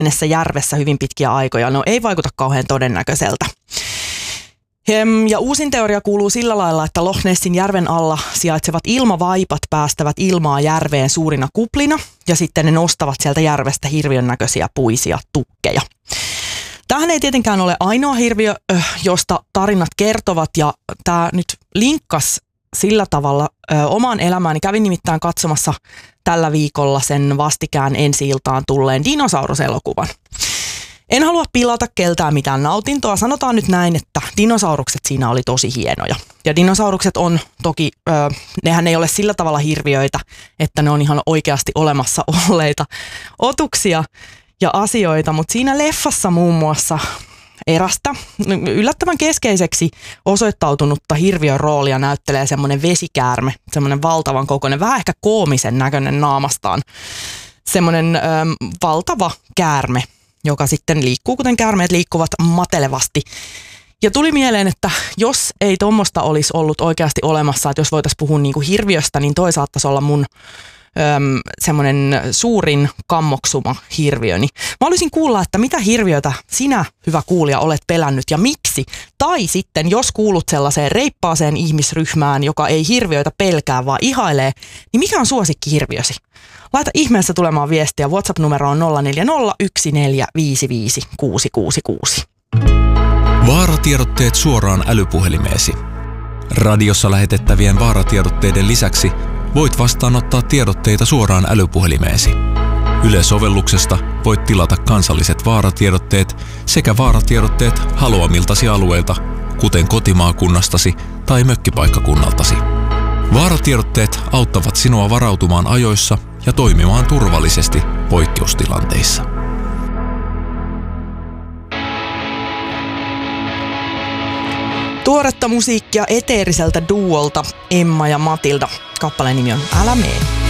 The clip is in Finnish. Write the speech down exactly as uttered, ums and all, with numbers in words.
pienessä järvessä hyvin pitkiä aikoja. No ei vaikuta kauhean todennäköiseltä. Ja uusin teoria kuuluu sillä lailla, että Loch Nessin järven alla sijaitsevat ilmavaipat päästävät ilmaa järveen suurina kuplina ja sitten ne nostavat sieltä järvestä hirviön näköisiä puisia tukkeja. Tämähän ei tietenkään ole ainoa hirviö, josta tarinat kertovat ja tämä nyt linkkas sillä tavalla ö, omaan elämääni. Kävin nimittäin katsomassa tällä viikolla sen vastikään ensi-iltaan tulleen dinosauruselokuvan. En halua pilata keltään mitään nautintoa. Sanotaan nyt näin, että dinosaurukset siinä oli tosi hienoja. Ja dinosaurukset on toki, ö, nehän ei ole sillä tavalla hirviöitä, että ne on ihan oikeasti olemassa olleita otuksia ja asioita. Mutta siinä leffassa muun muassa erästä yllättävän keskeiseksi osoittautunutta hirviön roolia näyttelee semmoinen vesikäärme, semmoinen valtavan kokoinen, vähän ehkä koomisen näköinen naamastaan. Semmoinen ö, valtava käärme, joka sitten liikkuu, kuten käärmeet liikkuvat matelevasti. Ja tuli mieleen, että jos ei tuommoista olisi ollut oikeasti olemassa, että jos voitaisiin puhua niin kuin hirviöstä, niin toi saattaisi olla mun öm, semmoinen suurin kammoksuma hirviöni. Mä olisin kuulla, että mitä hirviötä sinä, hyvä kuulija, olet pelännyt ja miksi? Tai sitten, jos kuulut sellaiseen reippaaseen ihmisryhmään, joka ei hirviöitä pelkää, vaan ihailee, niin mikä on suosikkihirviösi? Laita ihmeessä tulemaan viestiä. WhatsApp-numero on nolla neljä nolla yksi neljä viisi viisi kuusi kuusi kuusi. Vaaratiedotteet suoraan älypuhelimeesi. Radiossa lähetettävien vaaratiedotteiden lisäksi voit vastaanottaa tiedotteita suoraan älypuhelimeesi. Yle-sovelluksesta voit tilata kansalliset vaaratiedotteet sekä vaaratiedotteet haluamiltasi alueilta, kuten kotimaakunnastasi tai mökkipaikkakunnaltasi. Vaaratiedotteet auttavat sinua varautumaan ajoissa ja toimimaan turvallisesti poikkeustilanteissa. Tuoretta musiikkia eteeriseltä duolta Emma ja Matilda. Kappaleen nimi on Älä mee.